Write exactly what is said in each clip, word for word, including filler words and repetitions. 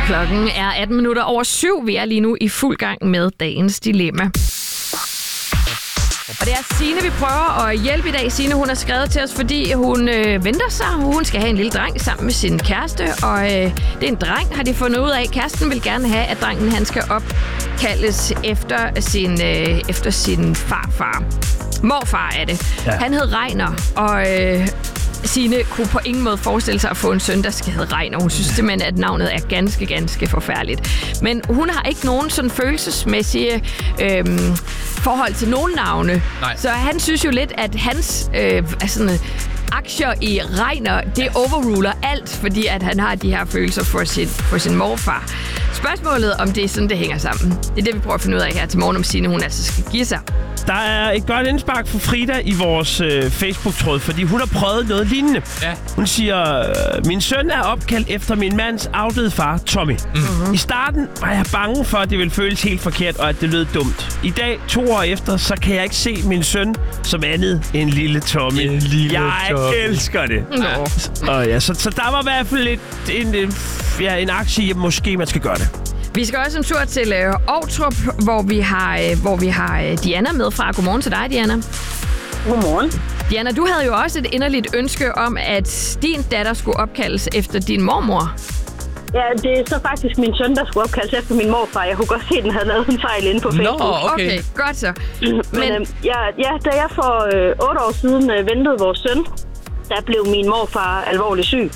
Klokken er atten minutter over syv. Vi er lige nu i fuld gang med dagens dilemma. Og det er Signe, vi prøver at hjælpe i dag. Signe, hun har skrevet til os, fordi hun øh, venter sig. Hun skal have en lille dreng sammen med sin kæreste. Og øh, det er en dreng, har de fundet ud af. Kæresten vil gerne have, at drengen han skal opkaldes efter sin, øh, efter sin farfar. Morfar er det. Ja. Han hed Reiner, og... Øh, Signe kunne på ingen måde forestille sig at få en søn, der skal hedde Reiner. Hun synes simpelthen, at navnet er ganske, ganske forfærdeligt. Men hun har ikke nogen sådan følelsesmæssige øhm, forhold til nogen navne. Nej. Så han synes jo lidt, at hans øh, sådan, aktier i Reiner, det overruler alt, fordi at han har de her følelser for sin, for sin morfar. Spørgsmålet, om det er sådan, det hænger sammen. Det er det, vi prøver at finde ud af her til morgen, om Signe hun altså skal give sig. Der er et godt indspark for Frida i vores øh, Facebook-tråd, fordi hun har prøvet noget lignende. Ja. Hun siger, min søn er opkaldt efter min mands afdøde far, Tommy. Mm-hmm. I starten var jeg bange for, at det ville føles helt forkert, og at det lød dumt. I dag, to år efter, så kan jeg ikke se min søn som andet end lille Tommy. En lille jeg Tommy. elsker det. Ja. Og ja, så, så der var i hvert fald lidt en, en, ja, en aktie i, at måske man skal gøre det. Vi skal også en tur til øh, Ovtrup, hvor vi har, øh, hvor vi har øh, Diana med fra. Godmorgen til dig, Diana. Godmorgen. Diana, du havde jo også et inderligt ønske om, at din datter skulle opkaldes efter din mormor. Ja, det er så faktisk min søn, der skulle opkaldes efter min morfar. Jeg kunne godt se, at den havde lavet en fejl inde på Facebook. Nå, okay. okay, godt så. Men, Men øh, ja, ja, da jeg for øh, otte år siden øh, ventede vores søn, der blev min morfar alvorligt syg.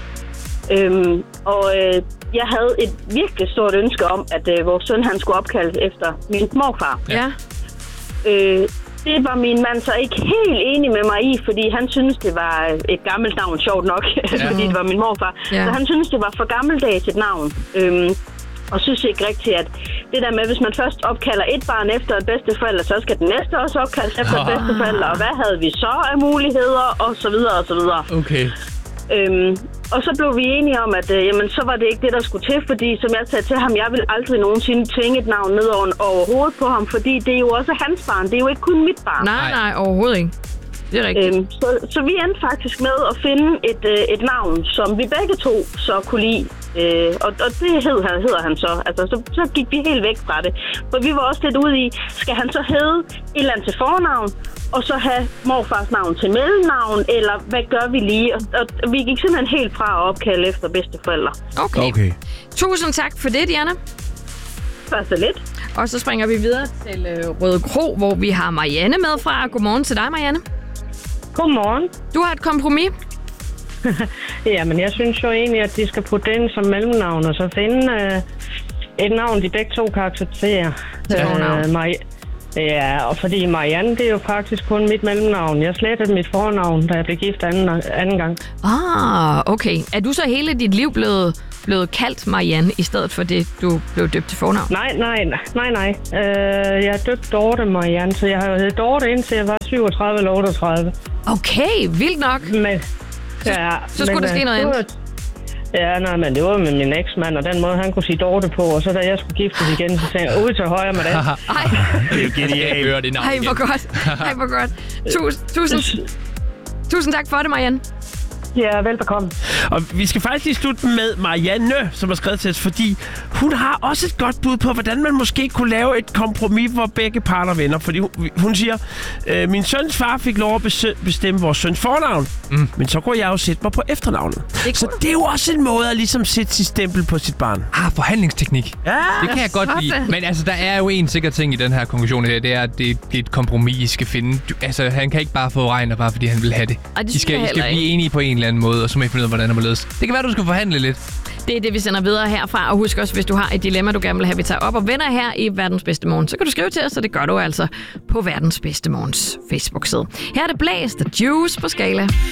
Øhm, og øh, jeg havde et virkelig stort ønske om, at øh, vores søn han skulle opkaldes efter min morfar. Ja. Øh, det var min mand så ikke helt enig med mig i, fordi han synes det var et gammelt navn, sjovt nok, ja. fordi det var min morfar. Ja. Så han synes det var for gammeldags et navn. Øhm, og synes ikke rigtigt, at det der med, hvis man først opkalder et barn efter et bedsteforælder, så skal den næste også opkaldes efter et bedsteforælder. Og hvad havde vi så af muligheder, og så videre, og så videre. Okay. Øhm, og så blev vi enige om, at øh, jamen, så var det ikke det, der skulle til, fordi som jeg sagde til ham, jeg vil aldrig nogensinde tvinge et navn ned over, over hovedet på ham, fordi det er jo også hans barn, det er jo ikke kun mit barn. Nej, nej, overhovedet ikke. Det er rigtigt. Øhm, så, så vi endte faktisk med at finde et, øh, et navn, som vi begge to så kunne lide. Øh, og, og det hed, hedder han så. Altså, så. Så gik vi helt væk fra det. For vi var også lidt ude i, skal han så hedde et eller andet til fornavn, og så have morfars navn til mellemnavn, eller hvad gør vi lige? Og, og vi gik simpelthen helt fra at opkalde efter bedsteforældre. Okay. okay. Tusind tak for det, Diana. Så så lidt. Og så springer vi videre til øh, Røde Kro, hvor vi har Marianne med fra. Godmorgen til dig, Marianne. Godmorgen. Du har et kompromis. Jamen, jeg synes jo egentlig, at de skal putte den som mellemnavn, og så finde øh, et navn, de begge to kan acceptere. Øh, Mari- ja, og fordi Marianne, det er jo faktisk kun mit mellemnavn. Jeg slettede mit fornavn, da jeg blev gift anden, anden gang. Ah, okay. Er du så hele dit liv blevet, blevet kaldt Marianne, i stedet for det, du blev døbt til fornavn? Nej, nej, nej, nej. Øh, jeg er døbt Dorte Marianne, så jeg har jo heddet Dorte, indtil jeg var syvogtredive eller otteogtredive. Okay, vildt nok. Men, ja, så skulle men, der ske noget andet. Ja, nej, men det var med min eksmand, og den måde, han kunne sige Dorte på, og så da jeg skulle giftes igen, så sagde jeg, ud til højre med det. Ej, det er jo genialt. Ej, hvor godt. Ej, hvor godt. Tusind, tusind, tusind tak for det, Marianne. Ja, velbekomme. Og vi skal faktisk lige slutte med Marianne, som har skrevet til os, fordi hun har også et godt bud på, hvordan man måske kunne lave et kompromis, hvor begge parter vinder. Fordi hun, hun siger, øh, min søns far fik lov at bestemme vores søns fornavn, mm. men så kunne jeg jo sætte mig på efternavnet. Det så det er jo også en måde at ligesom sætte sit stempel på sit barn. Ah, forhandlingsteknik. Ja, det kan jeg godt lide. Men altså, der er jo en sikker ting i den her konklusion her, det er, at det, det er et kompromis, I skal finde. Du, altså, han kan ikke bare få Reiner, bare fordi han vil have det. Ej, det I skal, I skal blive enige på en eller anden måde, og så må I finde ud af, hvordan det må ledes. Det kan være, du skal forhandle lidt. Det er det, vi sender videre herfra. Og husk også, hvis du har et dilemma, du gerne vil have, vi tager op og vender her i Verdens Bedste Morgen, så kan du skrive til os, og det gør du altså på Verdens Bedste Morgens Facebook-side. Her er det Blæst og Juice på Skala.